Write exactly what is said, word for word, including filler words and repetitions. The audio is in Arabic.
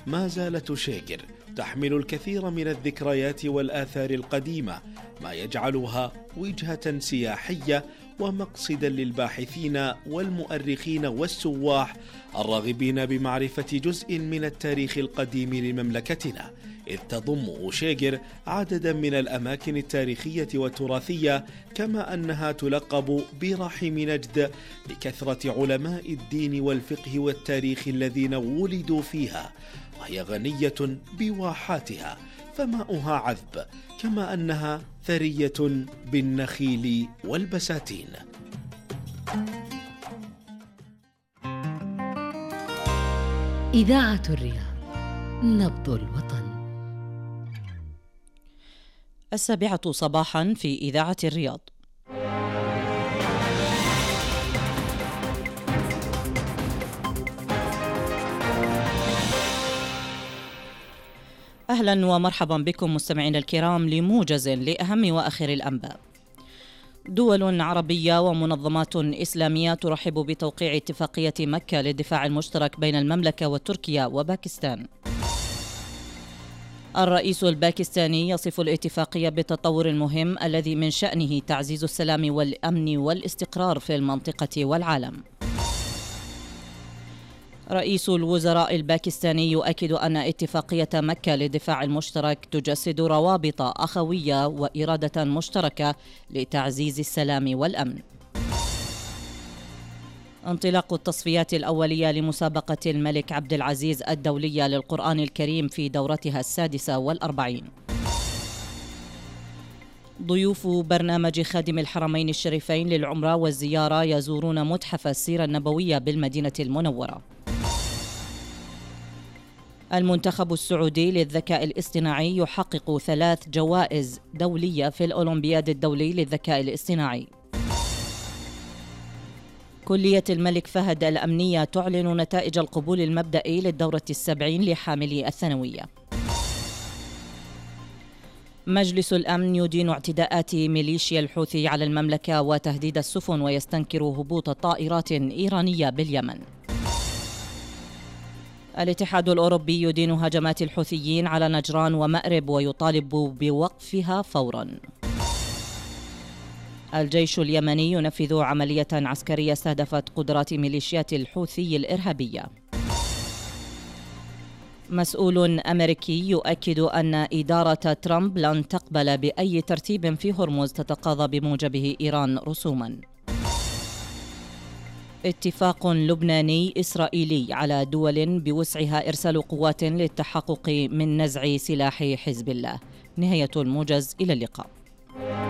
ما زالت شيجر تحمل الكثير من الذكريات والآثار القديمة، ما يجعلها وجهة سياحية ومقصدا للباحثين والمؤرخين والسواح الراغبين بمعرفة جزء من التاريخ القديم لمملكتنا، إذ تضم شيجر عددا من الأماكن التاريخية والتراثية، كما أنها تلقب برحم نجد لكثرة علماء الدين والفقه والتاريخ الذين ولدوا فيها، وهي غنية بواحاتها فماؤها عذب، كما أنها ثرية بالنخيل والبساتين. إذاعة الرياض، نبض الوطن. السابعة صباحا في إذاعة الرياض. أهلا ومرحبا بكم مستمعينا الكرام لموجز لأهم وآخر الأنباء. دول عربية ومنظمات إسلامية ترحب بتوقيع اتفاقية مكة للدفاع المشترك بين المملكة وتركيا وباكستان. الرئيس الباكستاني يصف الاتفاقية بالتطور المهم الذي من شأنه تعزيز السلام والأمن والاستقرار في المنطقة والعالم. رئيس الوزراء الباكستاني يؤكد أن اتفاقية مكة للدفاع المشترك تجسد روابط أخوية وإرادة مشتركة لتعزيز السلام والأمن. انطلاق التصفيات الأولية لمسابقة الملك عبد العزيز الدولية للقرآن الكريم في دورتها السادسة والأربعين. ضيوف برنامج خادم الحرمين الشريفين للعمرة والزيارة يزورون متحف السيرة النبوية بالمدينة المنورة. المنتخب السعودي للذكاء الاصطناعي يحقق ثلاث جوائز دولية في الأولمبياد الدولي للذكاء الاصطناعي. كلية الملك فهد الأمنية تعلن نتائج القبول المبدئي للدورة السبعين لحاملي الثانوية. مجلس الأمن يدين اعتداءات ميليشيا الحوثي على المملكة وتهديد السفن، ويستنكر هبوط طائرات إيرانية باليمن. الاتحاد الأوروبي يدين هجمات الحوثيين على نجران ومأرب ويطالب بوقفها فوراً. الجيش اليمني ينفذ عملية عسكرية استهدفت قدرات ميليشيات الحوثي الإرهابية. مسؤول أمريكي يؤكد أن إدارة ترامب لن تقبل بأي ترتيب في هرمز تتقاضى بموجبه إيران رسوماً. اتفاق لبناني إسرائيلي على دول بوسعها إرسال قوات للتحقق من نزع سلاح حزب الله. نهاية الموجز، إلى اللقاء.